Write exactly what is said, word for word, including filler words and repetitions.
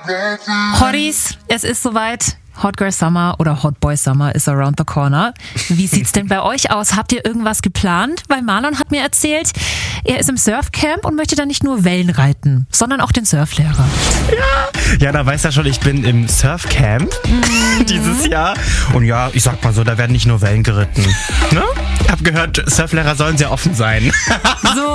Hotties, es ist soweit. Hot Girl Summer oder Hot Boy Summer is around the corner. Wie sieht's denn bei euch aus? Habt ihr irgendwas geplant? Weil Marlon hat mir erzählt, er ist im Surfcamp und möchte dann nicht nur Wellen reiten, sondern auch den Surflehrer. Ja, ja, da weiß er schon, ich bin im Surfcamp mm. dieses Jahr. Und ja, ich sag mal so, da werden nicht nur Wellen geritten. Ne? Ich hab gehört, Surflehrer sollen sehr offen sein. So